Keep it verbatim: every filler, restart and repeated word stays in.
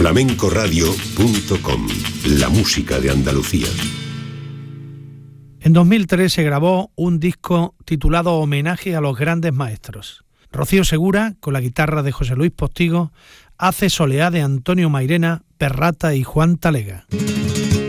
flamenco radio punto com, la música de Andalucía. En dos mil tres se grabó un disco titulado Homenaje a los grandes maestros. Rocío Segura, con la guitarra de José Luis Postigo, hace soleá de Antonio Mairena, Perrata y Juan Talega.